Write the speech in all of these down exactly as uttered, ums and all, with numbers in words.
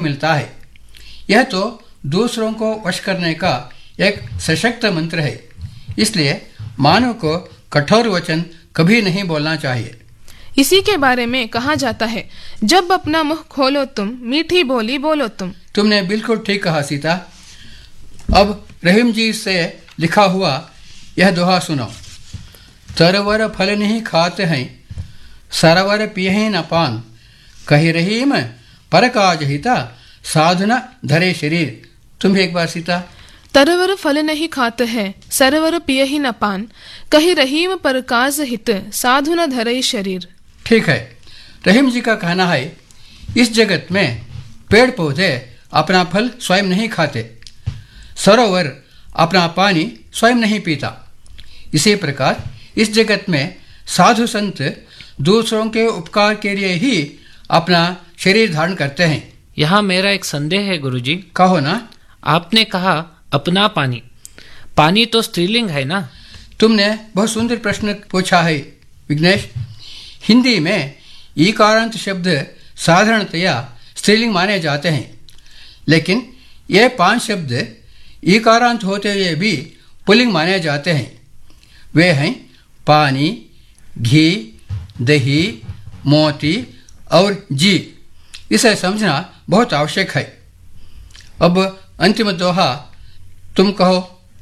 मिलता है। यह तो दूसरों को वश करने का एक सशक्त मंत्र है, इसलिए मानव को कठोर वचन कभी नहीं बोलना चाहिए। इसी के बारे में कहा जाता है, जब अपना मुंह खोलो तुम, मीठी बोली बोलो तुम। तुमने बिल्कुल ठीक कहा सीता। अब रहीम जी से लिखा हुआ यह दोहा सुनो। तरवर फल नहीं खाते हैं, सरवर पिए न पान, कही रहीम पर काज हिता, साधना धरे शरीर। तुम भी एक बार सीता। तरवर फल नहीं खाते हैं, सरवर पिए ही न पान, कही रहीम पर काज हित, साधु न धरे शरीर। ठीक है। रहीम जी का कहना है, इस जगत में पेड़ पौधे अपना फल स्वयं नहीं खाते, सरोवर अपना पानी स्वयं नहीं पीता। इसी प्रकार इस जगत में साधु संत दूसरों के उपकार के लिए ही अपना शरीर धारण करते हैं। यहाँ मेरा एक संदेह है गुरुजी। कहो ना। आपने कहा अपना पानी, पानी तो स्त्रीलिंग है ना? तुमने बहुत सुंदर प्रश्न पूछा है विघ्नेश। हिंदी में ईकारांत शब्द साधारणतया स्त्रीलिंग माने जाते हैं, लेकिन ये पांच शब्द ईकारांत होते हुए भी पुल्लिंग माने जाते हैं। वे हैं पानी, घी, दही, मोती और जी। इसे समझना बहुत आवश्यक है। अब अंतिम दोहा तुम कहो।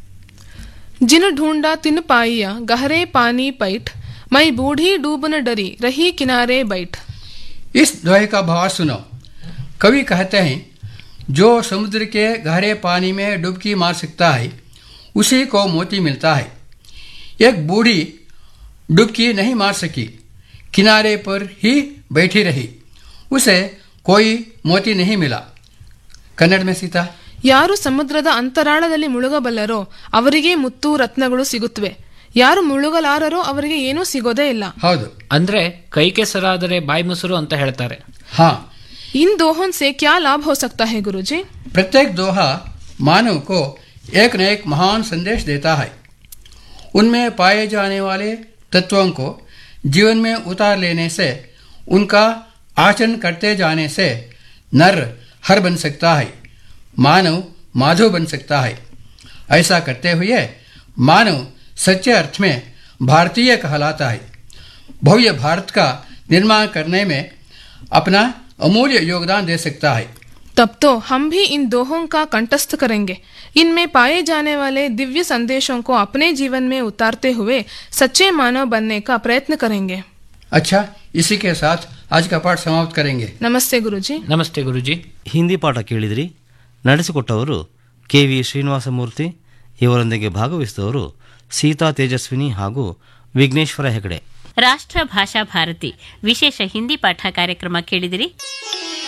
जिन ढूंढा तिन पाइया, गहरे पानी पैठ, मैं बूढ़ी डूब न डरी, रही किनारे बैठ। इस दोहे का भाव सुनो। कवि कहते हैं, जो समुद्र के गहरे पानी में डुबकी मार सकता है उसी को मोती मिलता है। एक बूढ़ी डुबकी नहीं मार सकी, किनारे पर ही बैठी रही, उसे कोई मोती नहीं मिला। कन्नड़ में सीता। ಯಾರು ಸಮುದ್ರದ ಅಂತರಾಳದಲ್ಲಿ ಮುಳುಗಬಲ್ಲರೋ ಅವರಿಗೆ ಮುತ್ತು ರತ್ನಗಳು ಸಿಗುತ್ತವೆ, ಯಾರು ಮುಳುಗಲಾರರೋ ಅವರಿಗೆ ಏನೂ ಸಿಗೋದೇ ಇಲ್ಲ। ಹೌದು, ಅಂದ್ರೆ ಕೈ ಕೆಸರಾದರೆ ಬಾಯಿ ಮೊಸರು ಅಂತ ಹೇಳ್ತಾರೆ। हाँ, इन दोहों से क्या लाभ हो सकता है गुरुजी? प्रत्येक दोहा मानव को एक न एक महान संदेश देता है। उनमें पाए जाने वाले तत्वों को जीवन में उतार लेने से, उनका आचरण करते जाने से नर हर बन सकता है, मानव माधव बन सकता है। ऐसा करते हुए मानव सच्चे अर्थ में भारतीय कहलाता है, भव्य भारत का निर्माण करने में अपना अमूल्य योगदान दे सकता है। तब तो हम भी इन दोहों का कंठस्थ करेंगे, इनमें पाए जाने वाले दिव्य संदेशों को अपने जीवन में उतारते हुए सच्चे मानव बनने का प्रयत्न करेंगे। अच्छा, इसी के साथ आज का पाठ समाप्त करेंगे। ನಮಸ್ತೆ ಗುರುಜಿ। ನಮಸ್ತೆ ಗುರುಜಿ। ಹಿಂದಿ ಪಾಠ ಕೇಳಿದ್ರಿ. ನಡೆಸಿಕೊಟ್ಟವರು ಕೆ ವಿ ಶ್ರೀನಿವಾಸಮೂರ್ತಿ. ಇವರೊಂದಿಗೆ ಭಾಗವಹಿಸಿದವರು ಸೀತಾ ತೇಜಸ್ವಿನಿ ಹಾಗೂ ವಿಘ್ನೇಶ್ವರ ಹೆಗಡೆ. ರಾಷ್ಟ್ರ ಭಾಷಾ ಭಾರತಿ ವಿಶೇಷ ಹಿಂದಿ ಪಾಠ ಕಾರ್ಯಕ್ರಮ ಕೇಳಿದಿರಿ.